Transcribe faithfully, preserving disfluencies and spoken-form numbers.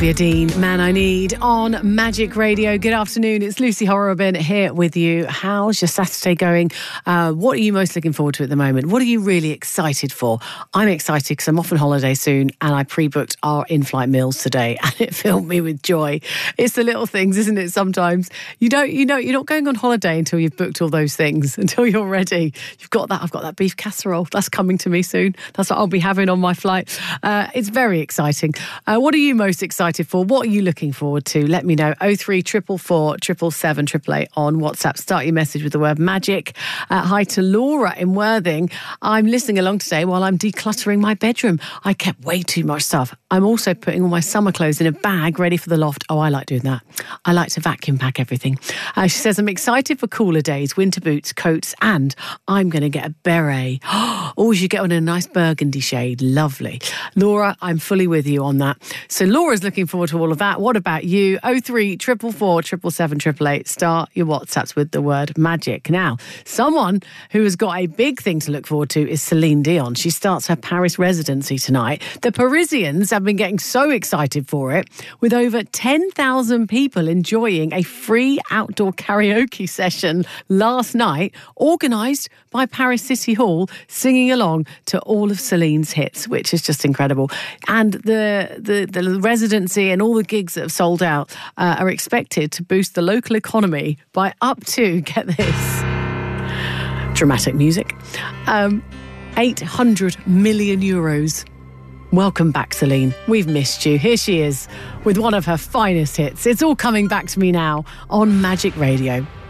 Dean, Man I Need on Magic Radio. Good afternoon, it's Lucy Horrobin here with you. How's your Saturday going? Uh, what are you most looking forward to at the moment? What are you really excited for? I'm excited because I'm off on holiday soon and I pre-booked our in-flight meals today and it filled me with joy. It's the little things, isn't it, sometimes? You don't, you know, you're not going on holiday until you've booked all those things, until you're ready. You've got that, I've got that beef casserole, that's coming to me soon. That's what I'll be having on my flight. Uh, it's very exciting. Uh, what are you most excited for? What are you looking forward to? Let me know. oh three four four four, seven seven seven, eight eight on WhatsApp. Start your message with the word magic. Uh, hi to Laura in Worthing. I'm listening along today while I'm decluttering my bedroom. I kept way too much stuff. I'm also putting all my summer clothes in a bag ready for the loft. Oh, I like doing that. I like to vacuum pack everything. Uh, she says, I'm excited for cooler days, winter boots, coats, and I'm going to get a beret. Oh, you get on a nice burgundy shade. Lovely. Laura, I'm fully with you on that. So Laura's looking forward to all of that. What about you? oh three four four four, seven seven seven, eight eight eight. Start your WhatsApps with the word magic. Now, someone who has got a big thing to look forward to is Celine Dion. She starts her Paris residency tonight. The Parisians have been getting so excited for it, with over ten thousand people enjoying a free outdoor karaoke session last night, organised by Paris City Hall, singing along to all of Celine's hits, which is just incredible. And the the, the residency and all the gigs that have sold out uh, are expected to boost the local economy by up to, get this, dramatic music, um, eight hundred million euros. Welcome back, Celine. We've missed you. Here she is with one of her finest hits. It's all coming back to me now on Magic Radio.